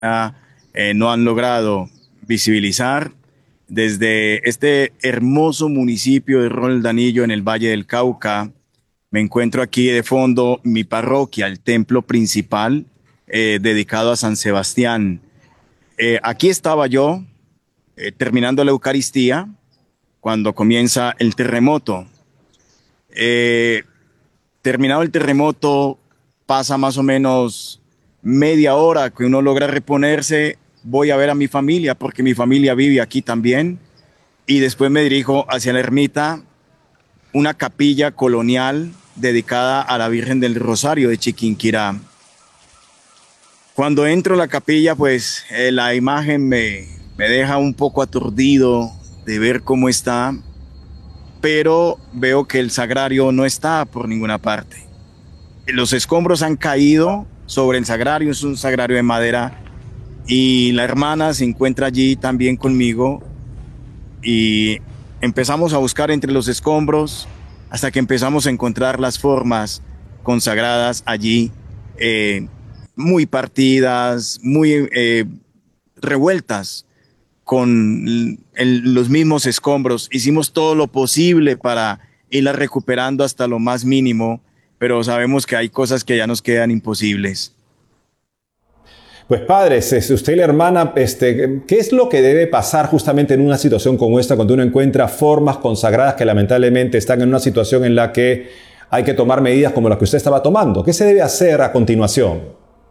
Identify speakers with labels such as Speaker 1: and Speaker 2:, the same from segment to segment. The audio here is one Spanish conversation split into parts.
Speaker 1: no han logrado visibilizar. Desde este hermoso municipio de Roldanillo en el Valle del Cauca, me encuentro aquí de fondo mi parroquia, el templo principal dedicado a San Sebastián. Aquí estaba yo terminando la Eucaristía cuando comienza el terremoto. Eh, Terminado el terremoto, pasa más o menos media hora que uno logra reponerse. Voy a ver a mi familia porque mi familia vive aquí también. Y después me dirijo hacia la ermita, una capilla colonial dedicada a la Virgen del Rosario de Chiquinquirá. Cuando entro a la capilla, pues la imagen me deja un poco aturdido de ver cómo está, pero veo que el sagrario no está por ninguna parte. Los escombros han caído sobre el sagrario, es un sagrario de madera, y la hermana se encuentra allí también conmigo y empezamos a buscar entre los escombros hasta que empezamos a encontrar las formas consagradas allí, muy partidas, muy revueltas con los mismos escombros. Hicimos todo lo posible para irla recuperando hasta lo más mínimo, pero sabemos que hay cosas que ya nos quedan imposibles.
Speaker 2: Pues padre, usted y la hermana, ¿qué es lo que debe pasar justamente en una situación como esta cuando uno encuentra formas consagradas que lamentablemente están en una situación en la que hay que tomar medidas como las que usted estaba tomando? ¿Qué se debe hacer a continuación?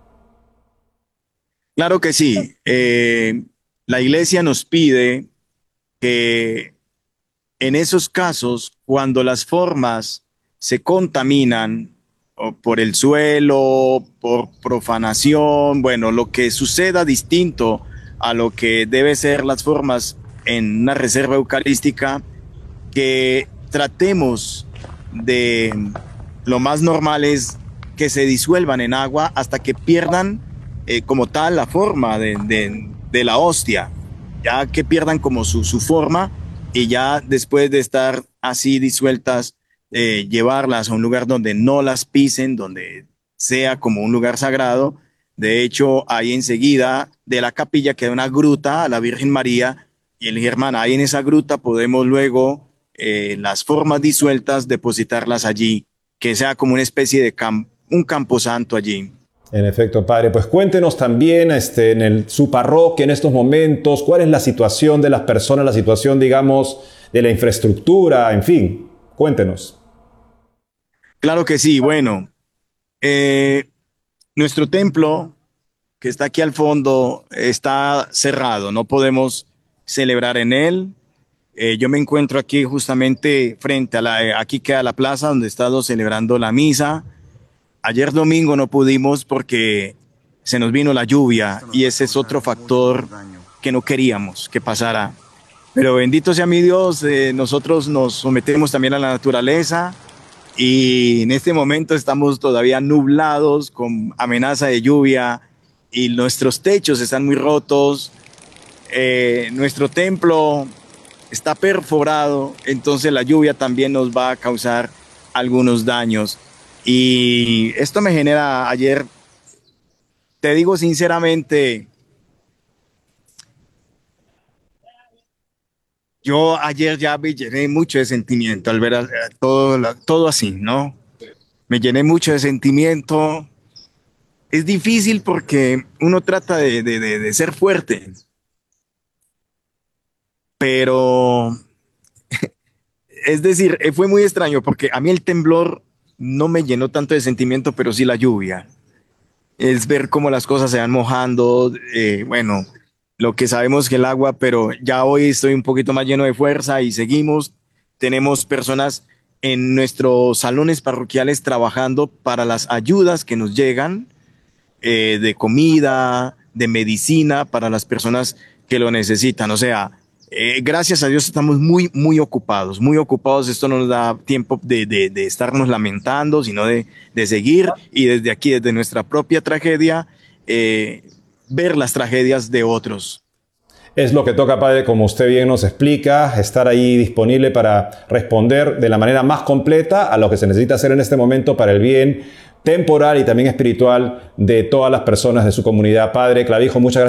Speaker 1: Claro que sí. La iglesia nos pide que en esos casos, cuando las formas se contaminan o por el suelo, por profanación, bueno, lo que suceda distinto a lo que debe ser las formas en una reserva eucarística, que tratemos de, lo más normal es que se disuelvan en agua hasta que pierdan como tal la forma de la hostia, ya que pierdan como su forma, y ya después de estar así disueltas, llevarlas a un lugar donde no las pisen, donde sea como un lugar sagrado. De hecho, ahí enseguida de la capilla queda una gruta a la Virgen María, y el Germán, ahí en esa gruta podemos luego las formas disueltas depositarlas allí, que sea como una especie de un camposanto allí.
Speaker 2: En efecto, padre, pues cuéntenos también su parroquia en estos momentos, cuál es la situación de las personas, la situación, digamos, de la infraestructura, en fin, cuéntenos.
Speaker 1: Claro que sí, bueno, nuestro templo que está aquí al fondo está cerrado, no podemos celebrar en él. Yo me encuentro aquí justamente frente a aquí queda la plaza donde he estado celebrando la misa. Ayer domingo no pudimos porque se nos vino la lluvia y ese es otro factor que no queríamos que pasara. Pero bendito sea mi Dios, nosotros nos sometemos también a la naturaleza y en este momento estamos todavía nublados con amenaza de lluvia y nuestros techos están muy rotos. Nuestro templo está perforado, entonces la lluvia también nos va a causar algunos daños. Y esto me genera ayer, te digo sinceramente, yo ayer ya me llené mucho de sentimiento al ver todo así, ¿no? Me llené mucho de sentimiento. Es difícil porque uno trata de ser fuerte, pero es decir, fue muy extraño porque a mí el temblor no me llenó tanto de sentimiento, pero sí la lluvia. Es ver cómo las cosas se van mojando, bueno, lo que sabemos que el agua, pero ya hoy estoy un poquito más lleno de fuerza y seguimos. Tenemos personas en nuestros salones parroquiales trabajando para las ayudas que nos llegan, de comida, de medicina para las personas que lo necesitan. O sea, gracias a Dios estamos muy ocupados, muy ocupados. Esto no nos da tiempo de estarnos lamentando, sino de seguir y desde aquí, desde nuestra propia tragedia, ver las tragedias de otros.
Speaker 2: Es lo que toca, padre, como usted bien nos explica, estar ahí disponible para responder de la manera más completa a lo que se necesita hacer en este momento para el bien temporal y también espiritual de todas las personas de su comunidad. Padre Clavijo, muchas gracias